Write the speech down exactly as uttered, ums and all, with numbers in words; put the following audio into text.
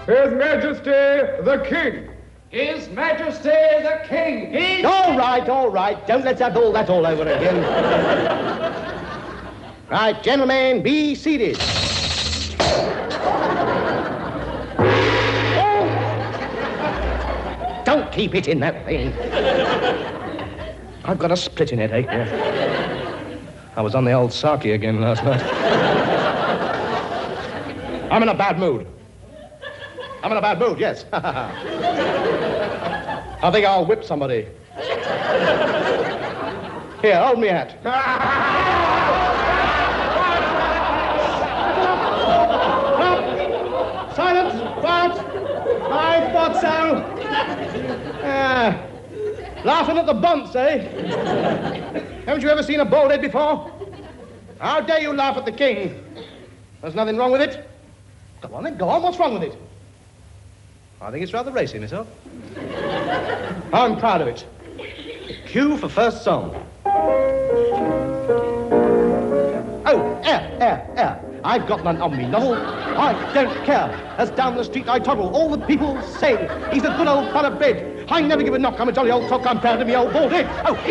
His Majesty the King. His Majesty the King. His... All right, all right. Don't let's have all that all over again. Right, gentlemen, be seated. Oh! Don't keep it in that thing. I've got a splitting headache. Yeah. I was on the old Saki again last night. I'm in a bad mood. I'm in a bad mood, yes. I think I'll whip somebody. Here, hold me hat. Silence! Quiet! I thought so. Ah, laughing at the bunts, eh? Haven't you ever seen a bald head before? How dare you laugh at the king? There's nothing wrong with it. Go on then, go on. What's wrong with it? I think it's rather racy, myself. I'm proud of it. Cue for first song. Oh, air, air, air. I've got none on me, Novel. I don't care. As down the street I toddle, all the people say he's a good old thoroughbred. I never give a knock. I'm a jolly old cock. I'm proud of me old bald head. Oh,